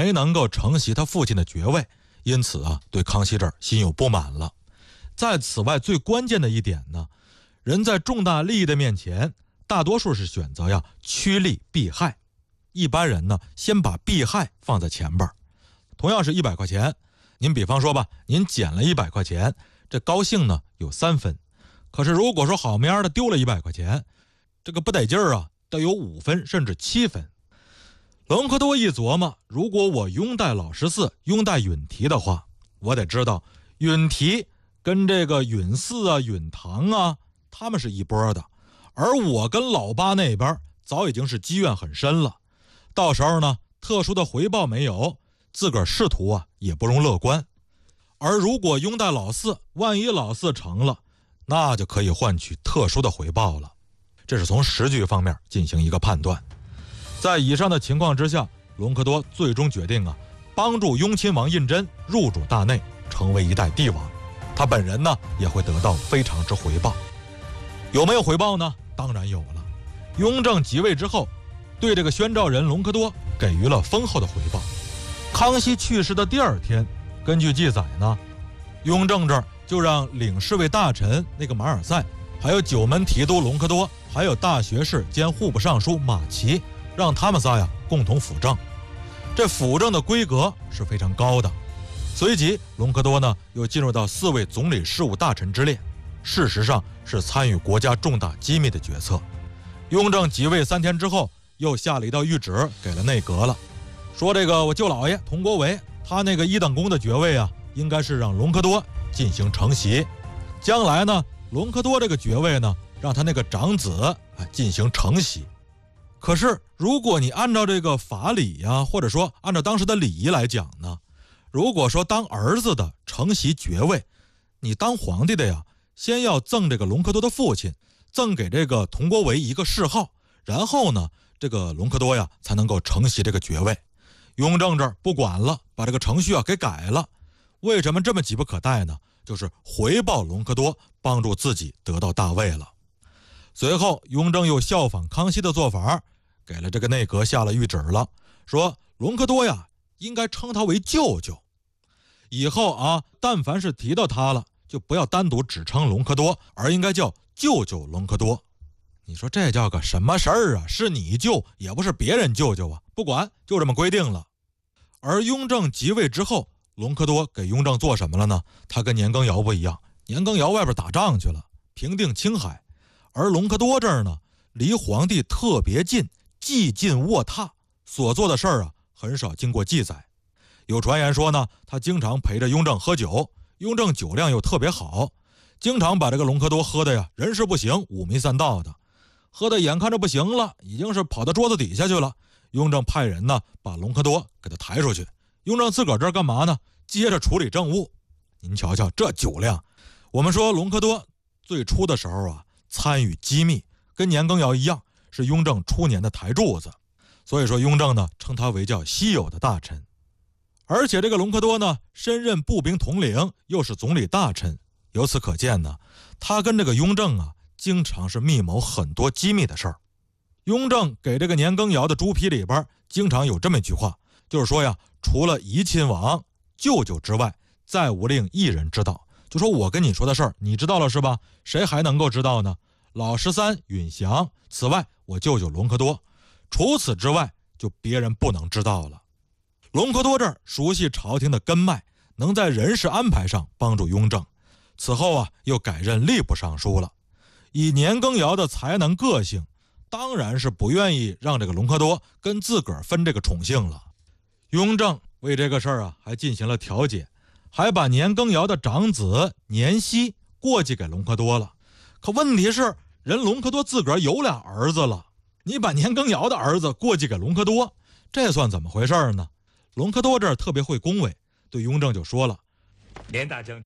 没能够承袭他父亲的爵位，因此啊，对康熙这儿心有不满了。在此外，最关键的一点呢，人在重大利益的面前，大多数是选择呀趋利避害。一般人呢，先把避害放在前边。同样是100块钱，您比方说吧，您捡了100块钱，这高兴呢有3分。可是如果说好面的丢了100块钱，这个不得劲儿啊，得有5分甚至7分。隆科多一琢磨，如果我拥戴老十四，拥戴允提的话，我得知道允提跟这个允四啊、允堂啊，他们是一波的，而我跟老八那边早已经是积怨很深了。到时候呢，特殊的回报没有，自个儿仕途啊也不容乐观。而如果拥戴老四，万一老四成了，那就可以换取特殊的回报了。这是从时局方面进行一个判断。在以上的情况之下，隆科多最终决定啊，帮助雍亲王胤禛入主大内，成为一代帝王。他本人呢，也会得到非常之回报。有没有回报呢？当然有了。雍正即位之后，对这个宣诏人隆科多给予了丰厚的回报。康熙去世的第2天，根据记载呢，雍正这儿就让领侍卫大臣那个马尔赛，还有9门提督隆科多，还有大学士兼户部尚书马齐，让他们仨呀共同辅政。这辅政的规格是非常高的。随即隆科多呢又进入到4位总理事务大臣之列，事实上是参与国家重大机密的决策。雍正即位3天之后，又下了一道谕旨给了内阁了，说这个我舅老爷佟国维，他那个1等功的爵位啊，应该是让隆科多进行承袭。将来呢，隆科多这个爵位呢，让他那个长子进行承袭。可是如果你按照这个法理呀，或者说按照当时的礼仪来讲呢，如果说当儿子的承袭爵位，你当皇帝的呀，先要赠这个隆科多的父亲，赠给这个佟国维一个谥号，然后呢，这个隆科多呀才能够承袭这个爵位。雍正这儿不管了，把这个程序啊给改了。为什么这么急不可待呢？就是回报隆科多帮助自己得到大位了。随后雍正又效仿康熙的做法，给了这个内阁下了谕旨了，说隆科多呀应该称他为舅舅。以后啊，但凡是提到他了，就不要单独只称隆科多，而应该叫舅舅隆科多。你说这叫个什么事儿啊？是你舅，也不是别人舅舅啊，不管，就这么规定了。而雍正即位之后，隆科多给雍正做什么了呢？他跟年羹尧不一样，年羹尧外边打仗去了，平定青海，而隆科多这儿呢，离皇帝特别近，既近卧榻，所做的事儿啊，很少经过记载。有传言说呢，他经常陪着雍正喝酒，雍正酒量又特别好，经常把这个隆科多喝的呀人事不省，五迷三道的，喝的眼看着不行了，已经是跑到桌子底下去了。雍正派人呢把隆科多给他抬出去，雍正自个儿这儿干嘛呢？接着处理政务。您瞧瞧这酒量。我们说隆科多最初的时候啊，参与机密，跟年羹尧一样，是雍正初年的台柱子，所以说雍正呢称他为叫稀有的大臣。而且这个隆科多呢身任步兵统领，又是总理大臣，由此可见呢，他跟这个雍正啊经常是密谋很多机密的事儿。雍正给这个年羹尧的朱批里边经常有这么一句话，就是说呀，除了怡亲王舅舅之外，再无令一人知道。就说我跟你说的事儿，你知道了是吧？谁还能够知道呢？老13允祥，此外我舅舅隆科多，除此之外就别人不能知道了。隆科多这儿熟悉朝廷的根脉，能在人事安排上帮助雍正。此后啊，又改任吏部尚书了。以年羹尧的才能个性，当然是不愿意让这个隆科多跟自个儿分这个宠幸了。雍正为这个事儿啊，还进行了调解，还把年羹尧的长子年熙过继给隆科多了。可问题是，人隆科多自个儿有俩儿子了，你把年羹尧的儿子过继给隆科多，这算怎么回事呢？隆科多这儿特别会恭维，对雍正就说了： 年大将军，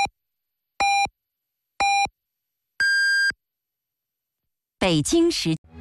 北京时